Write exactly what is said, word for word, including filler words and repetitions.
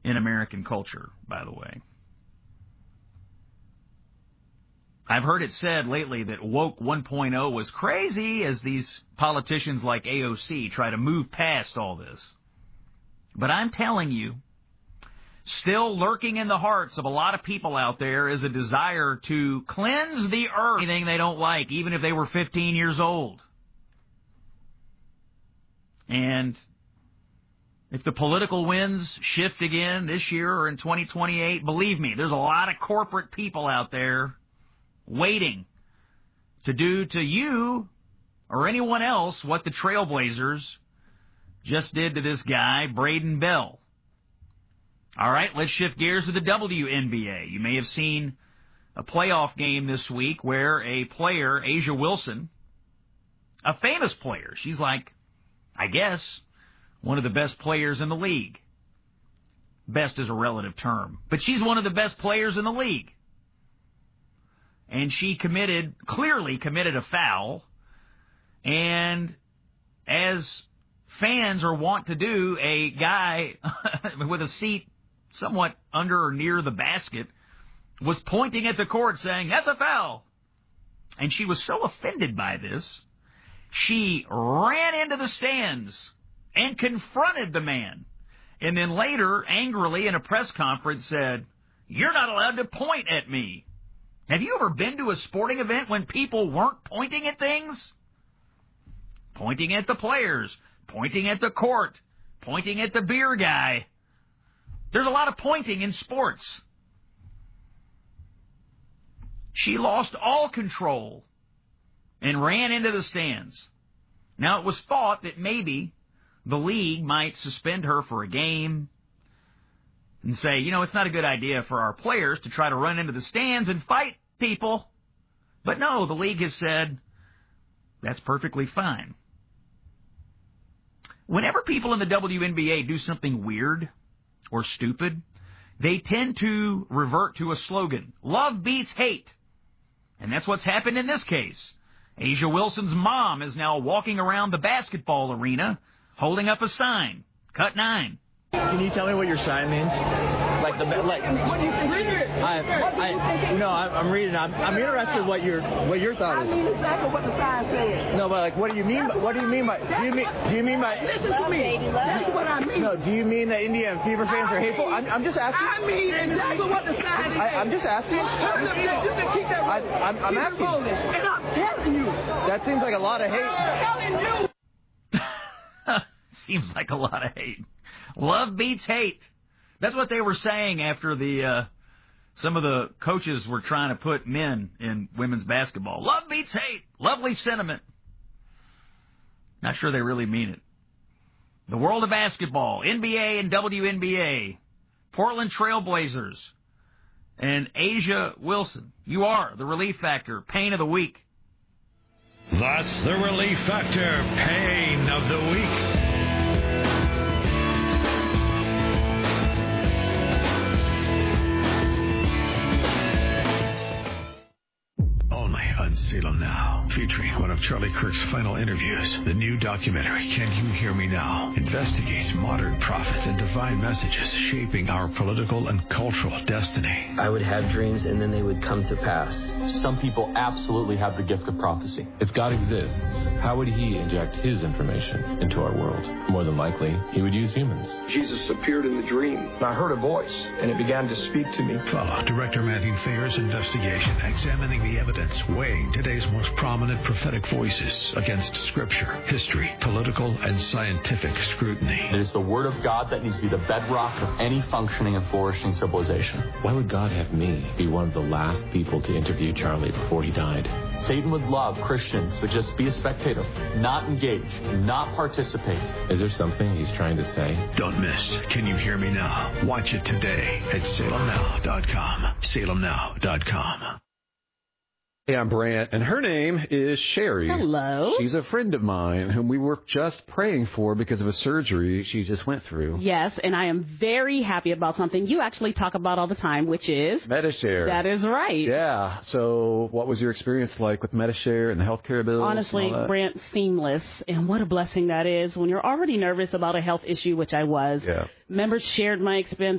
in American culture, by the way. I've heard it said lately that woke one point oh was crazy as these politicians like A O C try to move past all this. But I'm telling you, still lurking in the hearts of a lot of people out there is a desire to cleanse the earth, anything they don't like, even if they were fifteen years old. And if the political winds shift again this year or in twenty twenty-eight, believe me, there's a lot of corporate people out there waiting to do to you or anyone else what the Trailblazers just did to this guy, Braden Bell. All right, let's shift gears to the W N B A. You may have seen a playoff game this week where a player, A'ja Wilson, a famous player, she's like, I guess, one of the best players in the league. Best is a relative term. But she's one of the best players in the league. And she committed, clearly committed a foul. And as fans are wont to do, a guy with a seat somewhat under or near the basket was pointing at the court saying, that's a foul. And she was so offended by this, she ran into the stands and confronted the man. And then later, angrily in a press conference said, you're not allowed to point at me. Have you ever been to a sporting event when people weren't pointing at things? Pointing at the players, pointing at the court, pointing at the beer guy. There's a lot of pointing in sports. She lost all control and ran into the stands. Now, it was thought that maybe the league might suspend her for a game and say, you know, it's not a good idea for our players to try to run into the stands and fight people. But no, the league has said that's perfectly fine. Whenever people in the W N B A do something weird or stupid, they tend to revert to a slogan, love beats hate. And that's what's happened in this case. A'ja Wilson's mom is now walking around the basketball arena holding up a sign, cut nine. Can you tell me what your sign means? Like the like. What do you think? Read it. I, I, no, I'm reading. I'm, I'm interested in what your what your thought is. I mean exactly what the sign says. No, but like, what do you mean? By, what do you mean by? Do you mean? Do you mean by? Listen to me. This is what I mean. No, do you mean that Indiana Fever fans are hateful? I'm, I'm just asking. I mean exactly what the sign says. I, I'm just asking. Turn up, you can keep that. I, I'm, I'm keep asking. Rolling. And I'm telling you. That seems like a lot of hate. I'm telling you. Seems like a lot of hate. Love beats hate. That's what they were saying after the uh, some of the coaches were trying to put men in women's basketball. Love beats hate. Lovely sentiment. Not sure they really mean it. The world of basketball, N B A and W N B A, Portland Trailblazers, and A'ja Wilson. You are the Relief Factor, Pain of the Week. That's the Relief Factor, Pain of the Week. On Salem Now, featuring one of Charlie Kirk's final interviews. The new documentary, Can You Hear Me Now?, investigates modern prophets and divine messages shaping our political and cultural destiny. I would have dreams and then they would come to pass. Some people absolutely have the gift of prophecy. If God exists, how would he inject his information into our world? More than likely, he would use humans. Jesus appeared in the dream, and I heard a voice, and it began to speak to me. Follow Director Matthew Thayer's investigation, examining the evidence, weighing today's most prominent prophetic voices against Scripture, history, political, and scientific scrutiny. It is the Word of God that needs to be the bedrock of any functioning and flourishing civilization. Why would God have me be one of the last people to interview Charlie before he died? Satan would love Christians to just be a spectator, not engage, not participate. Is there something he's trying to say? Don't miss Can You Hear Me Now? Watch it today at salem now dot com. salem now dot com. Hey, I'm Brant, and her name is Sherry. Hello. She's a friend of mine whom we were just praying for because of a surgery she just went through. Yes, and I am very happy about something you actually talk about all the time, which is... Medi-Share. That is right. Yeah. So what was your experience like with Medi-Share and the healthcare bills? Honestly, Brant, seamless. And what a blessing that is when you're already nervous about a health issue, which I was. Yeah. Members shared my expense